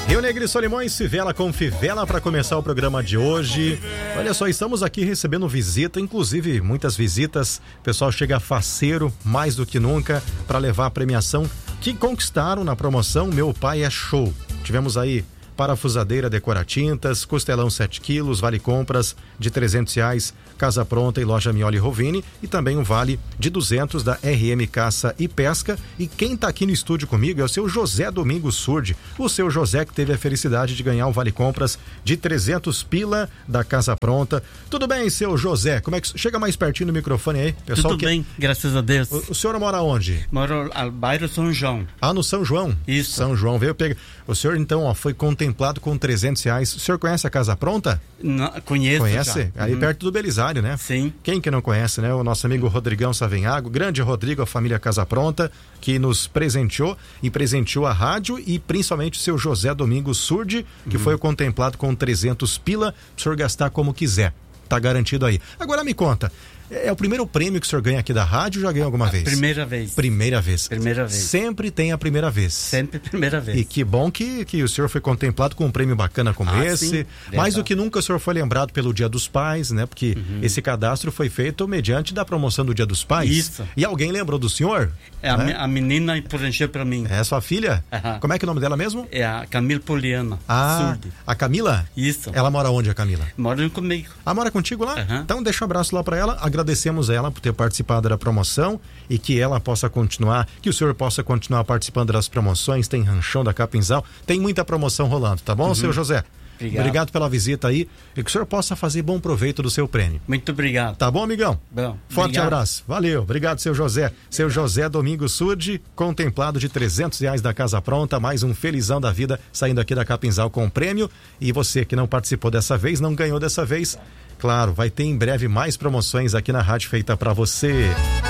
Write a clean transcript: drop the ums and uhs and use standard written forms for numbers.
Rio Negro e Solimões, Fivela com Fivela para começar o programa de hoje. Olha só, estamos aqui recebendo visita, inclusive muitas visitas. O pessoal chega faceiro mais do que nunca para levar a premiação que conquistaram na promoção Meu Pai é Show. Tivemos aí parafusadeira Decoratintas, costelão 7 quilos, vale compras de R$300, Casa Pronta e Loja Mioli Rovini, e também um vale de 200 da RM Caça e Pesca. E quem tá aqui no estúdio comigo é o seu José Domingos Surdi, o seu José que teve a felicidade de ganhar um vale compras de 300 pila da Casa Pronta. Tudo bem, seu José? Como é que chega mais pertinho do microfone aí, pessoal? Tudo bem, graças a Deus. O senhor mora onde? Moro no bairro São João. Ah, no São João? Isso. São João, veio pegar. O senhor então, ó, foi contemplado com R$300. O senhor conhece a Casa Pronta? Não, conheço. Conhece? Já. Ali perto do Belisário, né? Sim. Quem que não conhece, né? O nosso amigo Rodrigão Savenhago, grande Rodrigo, a família Casa Pronta, que nos presenteou e presenteou a rádio e principalmente o seu José Domingos Surdi, que foi contemplado com 300 pila, pro senhor gastar como quiser. Tá garantido aí. Agora me conta, é o primeiro prêmio que o senhor ganha aqui da rádio ou já ganhou alguma vez? Primeira vez. Primeira vez. Primeira vez. Sempre tem a primeira vez. Sempre primeira vez. E que bom que o senhor foi contemplado com um prêmio bacana como esse. Sim, Mais do que nunca o senhor foi lembrado pelo Dia dos Pais, né? Porque esse cadastro foi feito mediante da promoção do Dia dos Pais. Isso. E alguém lembrou do senhor? É né? a menina preencheu para mim. É sua filha? Como é que é o nome dela mesmo? É a Camila Poliana. Ah, Surdi. a Camila? Isso. Ela mora onde, a Camila? Mora comigo. Ah, mora contigo lá? Uhum. Então deixa um abraço lá pra ela, agradecemos ela por ter participado da promoção e que ela possa continuar, que o senhor possa continuar participando das promoções. Tem ranchão da Capinzal, tem muita promoção rolando, tá bom, seu José? Obrigado pela visita aí e que o senhor possa fazer bom proveito do seu prêmio. Muito obrigado. Tá bom, amigão? Bom, Forte obrigado. abraço. Valeu. Obrigado, seu José. Seu José Domingos Surdi, contemplado de R$300 da Casa Pronta, mais um felizão da vida saindo aqui da Capinzal com o prêmio. E você que não participou dessa vez, não ganhou dessa vez, claro, vai ter em breve mais promoções aqui na rádio feita pra você.